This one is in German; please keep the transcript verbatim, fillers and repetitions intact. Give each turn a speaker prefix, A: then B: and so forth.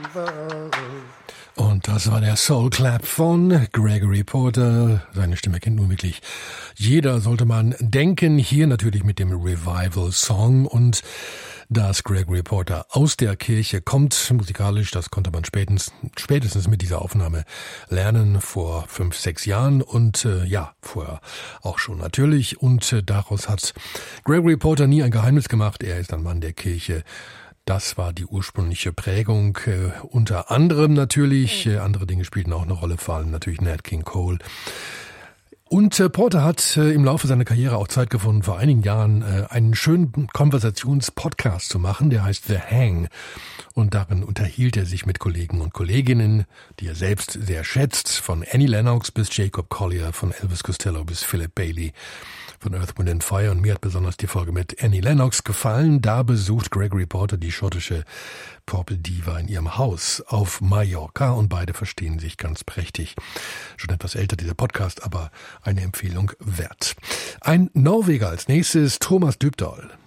A: Und das war der Soul Clap von Gregory Porter. Seine Stimme kennt nun wirklich jeder, sollte man denken. Hier natürlich mit dem Revival-Song. Und dass Gregory Porter aus der Kirche kommt, musikalisch, das konnte man spätestens, spätestens mit dieser Aufnahme lernen, vor fünf, sechs Jahren. Und äh, ja, vorher auch schon natürlich. Und äh, daraus hat Gregory Porter nie ein Geheimnis gemacht. Er ist ein Mann der Kirche. Das war die ursprüngliche Prägung, äh, unter anderem natürlich. Äh, andere Dinge spielten auch eine Rolle, vor allem natürlich Nat King Cole. Und äh, Porter hat äh, im Laufe seiner Karriere auch Zeit gefunden, vor einigen Jahren äh, einen schönen Konversationspodcast zu machen, der heißt The Hang. Und darin unterhielt er sich mit Kollegen und Kolleginnen, die er selbst sehr schätzt, von Annie Lennox bis Jacob Collier, von Elvis Costello bis Philip Bailey, von Earth, Wind and Fire. Und mir hat besonders die Folge mit Annie Lennox gefallen. Da besucht Gregory Porter die schottische Popeldiva in ihrem Haus auf Mallorca und beide verstehen sich ganz prächtig. Schon etwas älter dieser Podcast, aber eine Empfehlung wert. Ein Norweger als nächstes, Thomas Dybdahl.